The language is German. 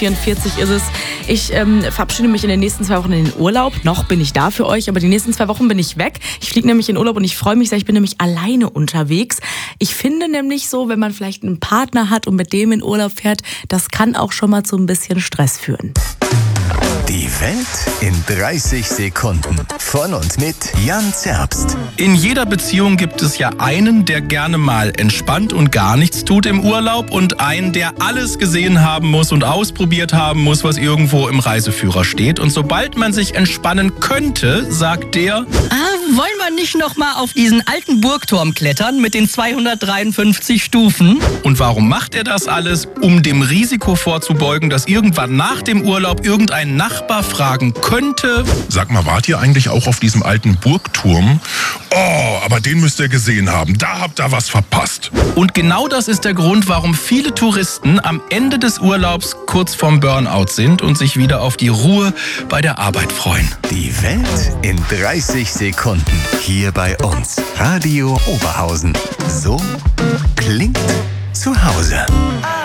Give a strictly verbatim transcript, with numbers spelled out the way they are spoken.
vierundvierzig ist es. Ich ähm, verabschiede mich in den nächsten zwei Wochen in den Urlaub. Noch bin ich da für euch, aber die nächsten zwei Wochen bin ich weg. Ich fliege nämlich in Urlaub und ich freue mich sehr. Ich bin nämlich alleine unterwegs. Ich finde nämlich so, wenn man vielleicht einen Partner hat und mit dem in Urlaub fährt, das kann auch schon mal zu ein bisschen Stress führen. Die Welt in dreißig Sekunden. Von und mit Jan Zerbst. In jeder Beziehung gibt es ja einen, der gerne mal entspannt und gar nichts tut im Urlaub und einen, der alles gesehen haben muss und ausprobiert haben muss, was irgendwo im Reiseführer steht. Und sobald man sich entspannen könnte, sagt der: Ah, wollen wir nicht noch mal auf diesen alten Burgturm klettern mit den zweihundertdreiundfünfzig Stufen? Und warum macht er das alles? Um dem Risiko vorzubeugen, dass irgendwann nach dem Urlaub irgendein Nachbar fragen könnte: Sag mal, wart ihr eigentlich auch auf diesem alten Burgturm? Oh, aber den müsst ihr gesehen haben. Da habt ihr was verpasst. Und genau das ist der Grund, warum viele Touristen am Ende des Urlaubs kurz vorm Burnout sind und sich wieder auf die Ruhe bei der Arbeit freuen. Die Welt in dreißig Sekunden. Hier bei uns. Radio Oberhausen. So klingt zu Hause.